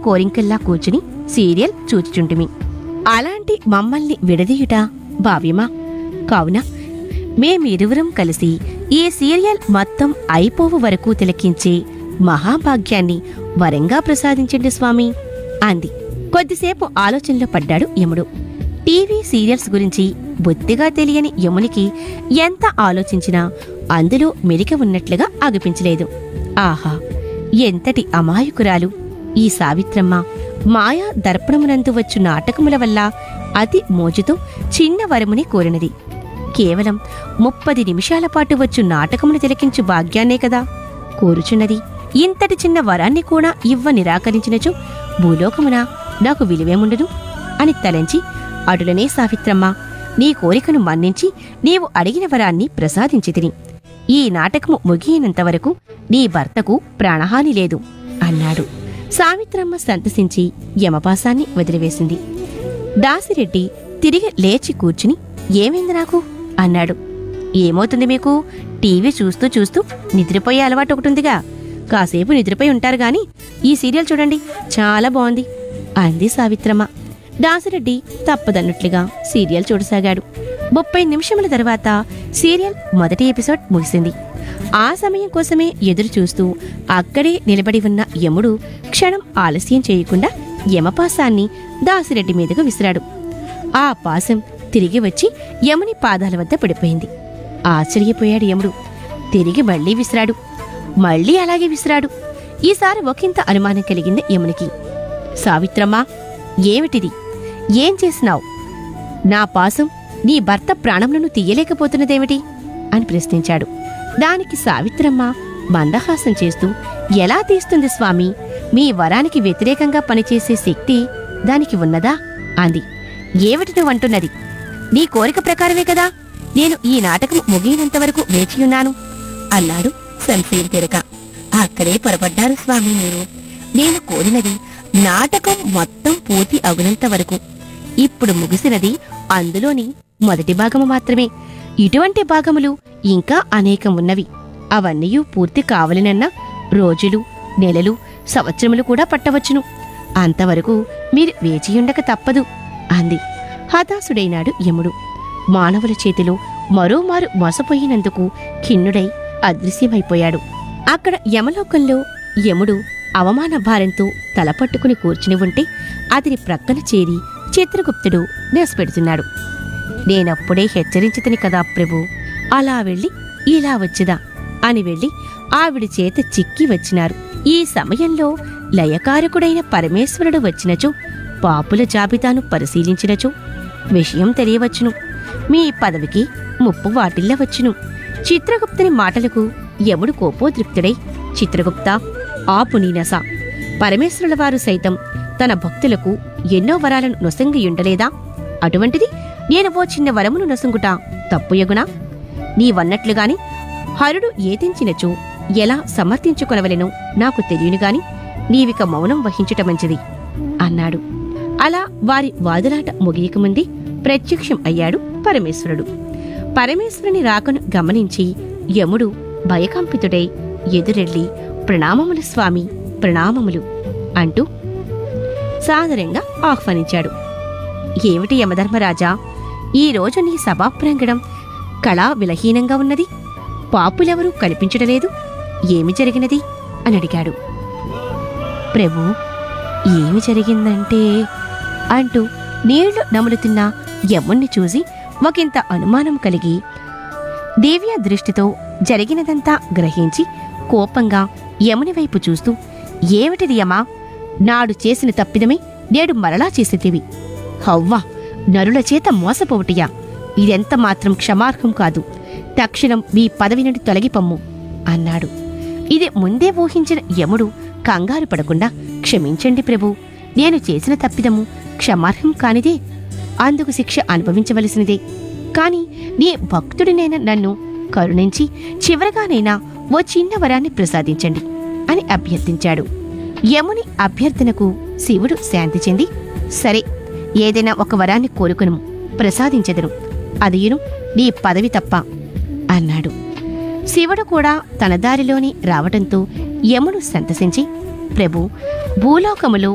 కోరింకల్లా కూర్చుని సీరియల్ చూచుచుంటిమి. అలాంటి మమ్మల్ని విడదీయుట భావ్యమా? కావున మేమిరువురం కలిసి ఈ సీరియల్ మొత్తం అయిపోవు వరకు తిలకించే మహాభాగ్యాన్ని వరంగా ప్రసాదించండి స్వామి అంది. కొద్దిసేపు ఆలోచనలో పడ్డాడు యముడు. టీవీ సీరియల్స్ గురించి బొత్తిగా తెలియని యమునికి ఎంత ఆలోచించినా అందులో మెలిక ఉన్నట్లుగా అగుపించలేదు. ఆహా, ఎంతటి అమాయకురాలు ఈ సావిత్రమ్మ! మాయా దర్పణమునందు వచ్చు నాటకముల వల్ల అతి మోజుతో చిన్న వరముని కోరినది. కేవలం 30 నిమిషాల పాటు వచ్చు నాటకమును తిలకించు భాగ్యాన్నే కదా కోరుచున్నది. ఇంతటి చిన్న వరాన్ని కూడా ఇవ్వ నిరాకరించినచో భూలోకమున నాకు విలువేముండదు అని తలంచి, అటులనే సావిత్రమ్మ, నీ కోరికను మన్నించి నీవు అడిగిన వరాన్ని ప్రసాదించితిని. ఈ నాటకము ముగియనంతవరకు నీ భర్తకు ప్రాణహాని లేదు అన్నాడు. సావిత్రమ్మ సంతసించి యమపాసాన్ని వదిలివేసింది. దాసిరెడ్డి తిరిగి లేచి కూర్చుని, ఏమైంది నాకు అన్నాడు. ఏమవుతుంది మీకు? టీవీ చూస్తూ చూస్తూ నిద్రపోయే అలవాటు ఒకటుందిగా. కాసేపు నిద్రపోయి ఉంటారు గాని ఈ సీరియల్ చూడండి, చాలా బాగుంది అంది సావిత్రమ్మ. దాసిరెడ్డి తప్పదన్నట్లుగా సీరియల్ చూడసాగాడు. 30 నిమిషముల తర్వాత సీరియల్ మొదటి ఎపిసోడ్ ముగిసింది. ఆ సమయం కోసమే ఎదురు చూస్తూ అక్కడే నిలబడి ఉన్న యముడు క్షణం ఆలస్యం చేయకుండా యమపాసాన్ని దాసిరెడ్డి మీదకు విసిరాడు. ఆ పాసం తిరిగి వచ్చి యముని పాదాల వద్ద పడిపోయింది. ఆశ్చర్యపోయాడు యముడు. తిరిగి మళ్లీ విసిరాడు. మళ్లీ అలాగే విసిరాడు. ఈసారి ఒకంత అనుమానం కలిగింది యమునికి. సావిత్రమ్మా, ఏమిటిది? ఏం చేసినావు? నా పాసం నీ భర్త ప్రాణములను తీయలేకపోతున్నదేమిటి అని ప్రశ్నించాడు. దానికి సావిత్రమ్మ మందహాసం చేస్తూ, ఎలా తీస్తుంది స్వామి? మీ వరానికి వ్యతిరేకంగా పనిచేసే శక్తి దానికి ఉన్నదా అంది. ఏమిటి నువ్వంటున్నది? నీ కోరిక ప్రకారమే కదా నేను ఈ నాటకం ముగియనంతవరకు వేచియున్నాను అన్నాడు సంశయం తిరక. అక్కడే పొరపడ్డారు స్వామి మీరు. నేను కోరినది నాటకం మొత్తం పూర్తి అగునంత వరకు. ఇప్పుడు ముగిసినది అందులోని మొదటి భాగము మాత్రమే. ఇటువంటి భాగములు ఇంకా అనేకం ఉన్నవి. అవన్నీ పూర్తి కావలనన్నా రోజులు, నెలలు, సంవత్సరములు కూడా పట్టవచ్చును. అంతవరకు మీరు వేచియుండక తప్పదు అంది. హతాశుడైనాడు యముడు. మానవుల చేతిలో మరోమారు మోసపోయినందుకు ఖిన్నుడై అదృశ్యమైపోయాడు. అక్కడ యమలోకంలో యముడు అవమాన భారంతో తలపట్టుకుని కూర్చుని ఉంటే అతని ప్రక్కన చేరి చిత్రగుప్తుడు నేసపెడుతున్నాడు. నేనప్పుడే హెచ్చరించితిని కదా ప్రభు, అలా వెళ్ళి ఇలా వచ్చిదా అని వెళ్ళి ఆవిడి చేత చిక్కి వచ్చినారు. ఈ సమయంలో లయకారకుడైన పరమేశ్వరుడు వచ్చినచో, పాపుల జాబితాను పరిశీలించినచో విషయం తెలియవచ్చును. మీ పదవికి ముప్పు వాటిల్లవచ్చును. చిత్రగుప్తుని మాటలకు యముడు కోపోద్రిక్తుడై, చిత్రగుప్త, ఆపు నీనస. పరమేశ్వరుల వారు సైతం తన భక్తులకు ఎన్నో వరాలను నొసంగియుండలేదా? అటువంటిది నేను ఓ చిన్న వరమును నొసంగుట తప్పుయగునా? నీవన్నట్లుగాని హరుడు ఏతించినచో ఎలా సమర్థించుకొనవలెనో నాకు తెలియనుగాని నీవిక మౌనం వహించుట మంచిది అన్నాడు. అలా వారి వాదులాట ముగియకముందే ప్రత్యక్షం అయ్యాడు పరమేశ్వరుడు. పరమేశ్వరుని రాకను గమనించి యముడు భయకంపితుడై ఎదురెళ్ళి, ప్రణామములు స్వామి, ప్రణామములు అంటూ సాదరంగా ఆహ్వానించాడు. ఏమిటి యమధర్మరాజా, ఈరోజు నీ సభాప్రాంగణం కళా విలహీనంగా ఉన్నది. పాపులెవరూ కనిపించడలేదు. ఏమి జరిగినది అని అడిగాడు. ప్రభు, ఏమి జరిగిందంటే అంటూ నీళ్లు నములుతున్న యముణ్ణి చూసి ఒకంత అనుమానం కలిగి దివ్య దృష్టితో జరిగినదంతా గ్రహించి కోపంగా యముని వైపు చూస్తూ, ఏమిటిది యమా? నాడు చేసిన తప్పిదమే నేడు మరలా చేసేటివి. హవ్వా, నరుల చేత మోసపోవటియా? ఇదెంత మాత్రం క్షమార్హం కాదు. తక్షణం మీ పదవి నుండి తొలగిపమ్ము అన్నాడు. ఇది ముందే ఊహించిన యముడు కంగారు పడకుండా, క్షమించండి ప్రభు, నేను చేసిన తప్పిదము క్షమార్హం కానిదే. అందుకు శిక్ష అనుభవించవలసినదే. కాని నీ భక్తుడినైనా నన్ను కరుణించి చివరగానైనా ఓ చిన్న వరాన్ని ప్రసాదించండి అని అభ్యర్థించాడు. యముని అభ్యర్థనకు శివుడు శాంతి చెంది, సరే, ఏదైనా ఒక వరాన్ని కోరుకును, ప్రసాదించెదను. అదియును నీ పదవి తప్ప అన్నాడు. శివుడు కూడా తన దారిలోని రావటంతో యముడు సంతసించి, ప్రభు, భూలోకములో